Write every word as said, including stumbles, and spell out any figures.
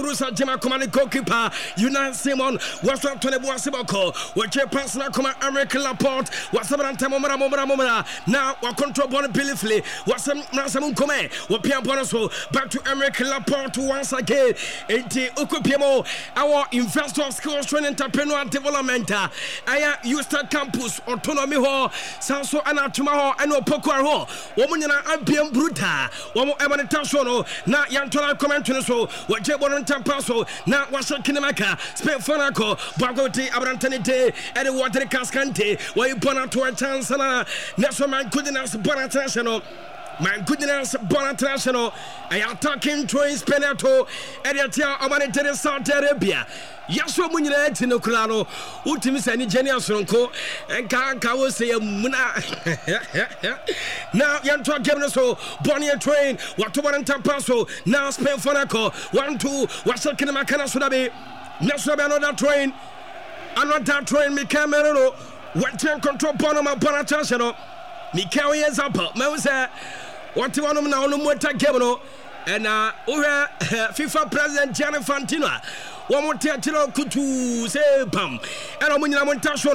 Rusa Jima command goalkeeper Yunan Simon was up to the Boasiboko, which a personal command American Laporte was some Tamomara Momara Momara. Now, what control Bonnie Billifley was some Nasamun Come, what Pia Bonaso back to American Laporte once again. Enti Ukupiemo, our investor skills training entrepreneur development. Aya Houston campus, autonomy hall, Sanso Anatumaho, and Opoko, Womana Ampian Bruta, Womo Emanitasono, now Yantona comment to so, what Jabon. Paso na washa kinamaka spent fonako bagoti abrantanite and the water cascante where you put out to a chance na next man couldn't ask bonatrational man couldn't ask bonatrational I attacking trains penato and the tia of Saudi Arabia. Yaswa munyina etino krano utimi sani genius ronko enka nka wo say muna now yanto game so Bonnie train wato baranta paso now Spain fonako one two wasakina makana sodabe naso be another train another train me camera what train control bono ma bona chance no me kawo yezapa me say what one na ono mota game no and uh FIFA president Gianni Infantino one more tell kutu say pam and omunyina montasho